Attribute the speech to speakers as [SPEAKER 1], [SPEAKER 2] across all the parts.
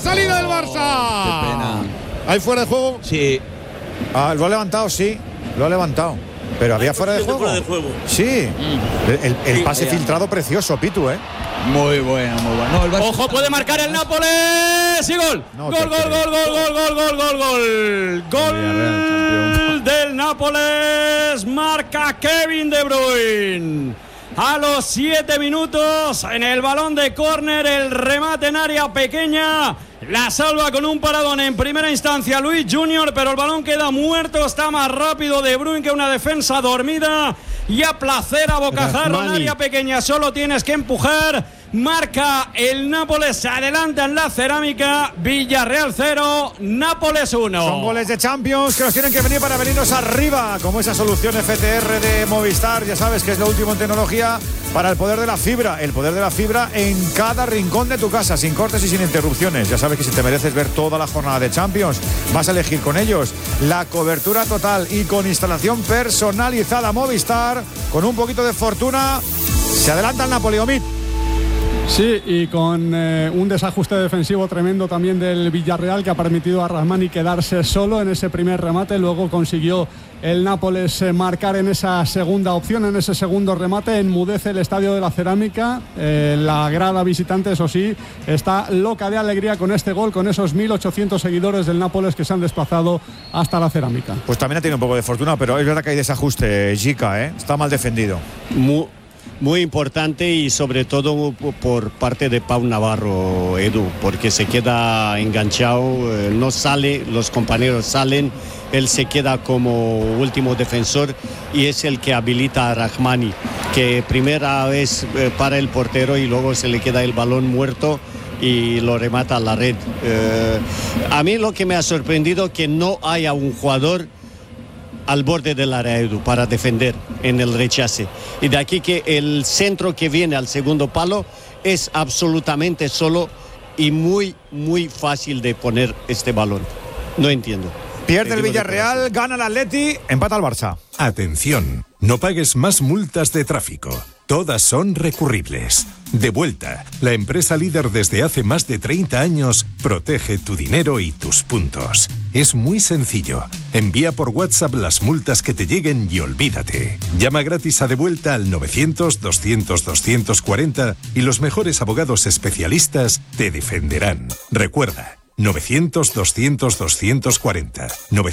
[SPEAKER 1] salida del Barça.
[SPEAKER 2] Qué pena.
[SPEAKER 1] ¿Hay fuera de juego?
[SPEAKER 2] Sí.
[SPEAKER 3] Lo ha levantado, sí. Lo ha levantado. Pero había fuera de juego.
[SPEAKER 4] Fuera de juego.
[SPEAKER 3] Sí. El pase filtrado precioso, Pitu, ¿eh?
[SPEAKER 2] Muy bueno, muy bueno. No, el Barça
[SPEAKER 5] Ojo, puede marcar el Nápoles y gol.
[SPEAKER 3] No
[SPEAKER 5] Gol del Nápoles. Marca Kevin De Bruyne. A los 7 minutos, en el balón de córner, el remate en área pequeña. La salva con un paradón en primera instancia Luis Junior, pero el balón queda muerto. Está más rápido De Bruyne que una defensa dormida. Y a placer a bocajarro en área pequeña. Solo tienes que empujar. Marca el Nápoles, se adelanta en la cerámica. Villarreal 0, Nápoles 1.
[SPEAKER 3] Son goles de Champions que nos tienen que venir para venirnos arriba, como esa solución FTR de Movistar. Ya sabes que es lo último en tecnología para el poder de la fibra. El poder de la fibra en cada rincón de tu casa, sin cortes y sin interrupciones. Ya sabes que si te mereces ver toda la jornada de Champions, vas a elegir con ellos la cobertura total y con instalación personalizada. Movistar, con un poquito de fortuna, se adelanta el Napoli. Omid.
[SPEAKER 6] Sí, y con un desajuste defensivo tremendo también del Villarreal, que ha permitido a Rahmani quedarse solo en ese primer remate. Luego consiguió el Nápoles marcar en esa segunda opción, en ese segundo remate. Enmudece el Estadio de la Cerámica. La grada visitante, eso sí, está loca de alegría con este gol, con esos 1.800 seguidores del Nápoles que se han desplazado hasta la Cerámica.
[SPEAKER 3] Pues también ha tenido un poco de fortuna, pero es verdad que hay desajuste, Jica, ¿eh? Está mal defendido.
[SPEAKER 7] Muy importante, y sobre todo por parte de Pau Navarro, Edu, porque se queda enganchado, no sale, los compañeros salen, él se queda como último defensor y es el que habilita a Rahmani, que primera vez para el portero y luego se le queda el balón muerto y lo remata a la red. A mí lo que me ha sorprendido que no haya un jugador al borde del área, Edu, para defender en el rechace. Y de aquí que el centro que viene al segundo palo es absolutamente solo y muy, muy fácil de poner este balón. No entiendo.
[SPEAKER 3] Pierde el Villarreal, gana el Atleti, empata el Barça.
[SPEAKER 8] Atención, no pagues más multas de tráfico. Todas son recurribles. Devuelta, la empresa líder desde hace más de 30 años, protege tu dinero y tus puntos. Es muy sencillo. Envía por WhatsApp las multas que te lleguen y olvídate. Llama gratis a Devuelta al 900-200-240 y los mejores abogados especialistas te defenderán. Recuerda, 900-200-240,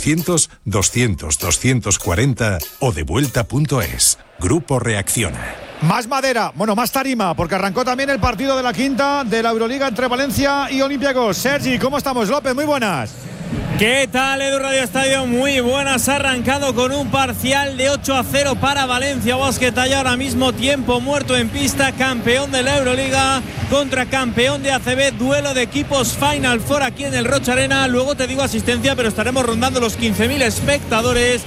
[SPEAKER 8] 900-200-240 o devuelta.es. Grupo Reacciona.
[SPEAKER 3] Más madera, bueno, más tarima, porque arrancó también el partido de la quinta de la Euroliga entre Valencia y Olympiacos. Sergi, ¿cómo estamos? López, muy buenas.
[SPEAKER 9] ¿Qué tal, Edu Radio Estadio? Muy buenas, ha arrancado con un parcial de 8-0 para Valencia Basket. Hay ahora mismo tiempo muerto en pista, campeón de la Euroliga contra campeón de ACB, duelo de equipos Final Four aquí en el Rocha Arena. Luego te digo asistencia, pero estaremos rondando los 15.000 espectadores.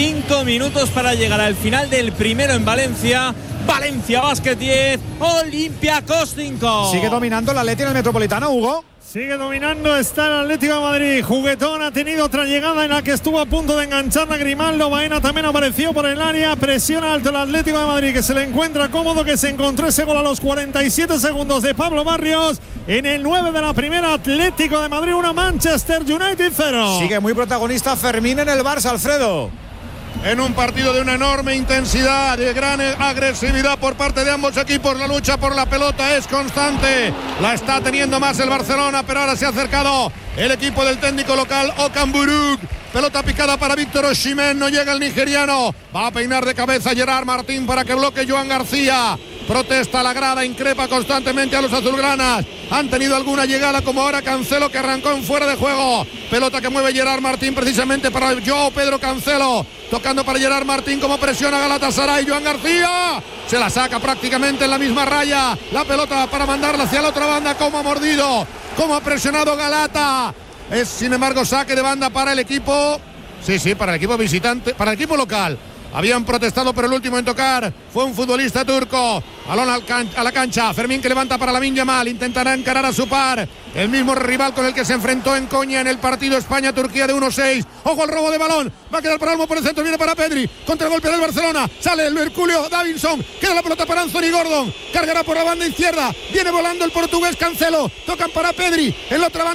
[SPEAKER 9] 5 minutos para llegar al final del primero en Valencia. Valencia Basket 10, Olympiacos 5.
[SPEAKER 3] ¿Sigue dominando el Atleti en el Metropolitano, Hugo?
[SPEAKER 10] Sigue dominando, está el Atlético de Madrid. Juguetón, ha tenido otra llegada en la que estuvo a punto de enganchar a Grimaldo. Baena también apareció por el área. Presiona alto el Atlético de Madrid, que se le encuentra cómodo, que se encontró ese gol a los 47 segundos de Pablo Barrios. En el 9 de la primera, Atlético de Madrid 1, Manchester United 0.
[SPEAKER 3] Sigue muy protagonista Fermín en el Barça, Alfredo.
[SPEAKER 1] En un partido de una enorme intensidad, de gran agresividad por parte de ambos equipos. La lucha por la pelota es constante. La está teniendo más el Barcelona, pero ahora se ha acercado el equipo del técnico local, Okan Buruk. Pelota picada para Víctor Osimhen, no llega el nigeriano. Va a peinar de cabeza Gerard Martín para que bloquee Joan García. Protesta la grada, increpa constantemente a los azulgranas. Han tenido alguna llegada, como ahora Cancelo, que arrancó en fuera de juego. Pelota que mueve Gerard Martín precisamente para Joao Pedro Cancelo. Tocando para Gerard Martín, como presiona Galatasaray. Joan García se la saca prácticamente en la misma raya. La pelota para mandarla hacia la otra banda. Como ha mordido, como ha presionado Galata. Es sin embargo saque de banda para el equipo. Sí, para el equipo visitante, para el equipo local. Habían protestado, pero el último en tocar fue un futbolista turco. Balón a la cancha. Fermín, que levanta para Lamine Yamal. Intentará encarar a su par, el mismo rival con el que se enfrentó en Konya en el partido España-Turquía de 1-6. Ojo al robo de balón. Va a quedar para Olmo por el centro. Viene para Pedri. Contragolpe del Barcelona. Sale el Herculeo Davinson. Queda la pelota para Anthony Gordon. Cargará por la banda izquierda. Viene volando el portugués Cancelo. Tocan para Pedri. En la otra banda